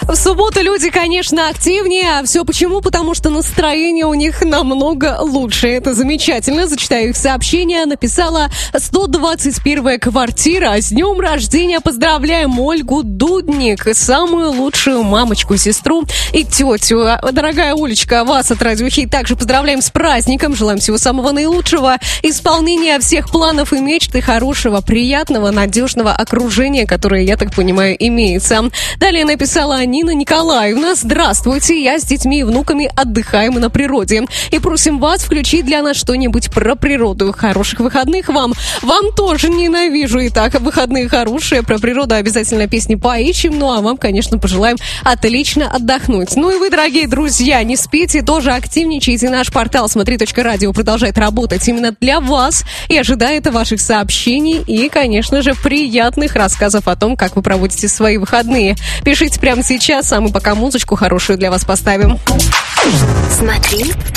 В субботу люди, конечно, активнее. А все почему? Потому что настроение у них намного лучше. Это замечательно. Зачитаю их сообщение. Написала 121-я квартира. С днем рождения поздравляем Ольгу Дудник, самую лучшую мамочку, сестру и тетю. Дорогая Олечка, вас от Радио Хит также поздравляем с праздником. Желаем всего самого наилучшего. Исполнения всех планов и мечт и хорошего, приятного, надежного окружения, которое, я так понимаю, имеется. Далее написала Нина Николаевна. Здравствуйте, я с детьми и внуками отдыхаем на природе. И просим вас включить для нас что-нибудь про природу. Хороших выходных вам. Вам тоже ненавижу. Итак, выходные хорошие. Про природу обязательно песни поищем. Ну, а вам, конечно, пожелаем отлично отдохнуть. Ну и вы, дорогие друзья, не спите, тоже активничайте. Наш портал смотри.радио продолжает работать именно для вас и ожидает ваших сообщений и, конечно же, приятных рассказов о том, как вы проводите свои выходные. Пишите прямо сейчас, а мы пока музычку хорошую для вас поставим. Смотри